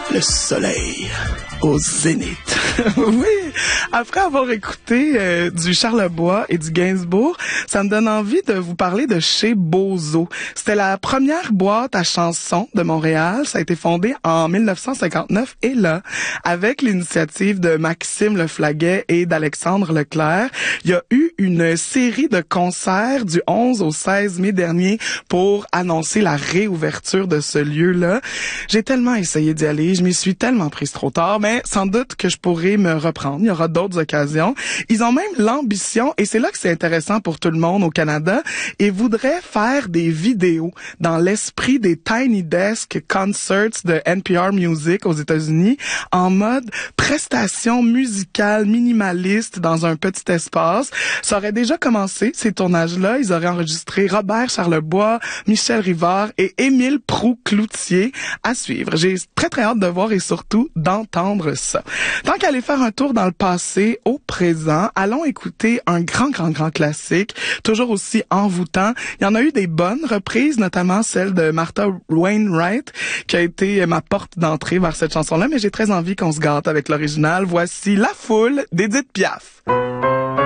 Le soleil au zénith. Oui, après avoir écouté du Charlebois et du Gainsbourg, ça me donne envie de vous parler de chez Bozo. C'était la première boîte à chansons de Montréal. Ça a été fondé en 1959 et là, avec l'initiative de Maxime Leflaguet et d'Alexandre Leclerc, il y a eu une série de concerts du 11 au 16 mai dernier pour annoncer la réouverture de ce lieu-là. J'ai tellement essayé d'y aller, je m'y suis tellement prise trop tard, mais sans doute que je pourrais me reprendre. Il y aura d'autres occasions. Ils ont même l'ambition, et c'est là que c'est intéressant pour tout le monde au Canada, ils voudraient faire des vidéos dans l'esprit des Tiny Desk Concerts de NPR Music aux États-Unis, en mode prestation musicale minimaliste dans un petit espace. Ça aurait déjà commencé, ces tournages-là. Ils auraient enregistré Robert Charlebois, Michel Rivard et Émile Proulx-Cloutier à suivre. J'ai très très hâte de voir et surtout d'entendre ça. Tant qu'aller faire un tour dans le passé, au présent, allons écouter un grand classique, toujours aussi envoûtant. Il y en a eu des bonnes reprises, notamment celle de Martha Wainwright, qui a été ma porte d'entrée vers cette chanson-là, mais j'ai très envie qu'on se gâte avec l'original. Voici La Foule d'Édith Piaf.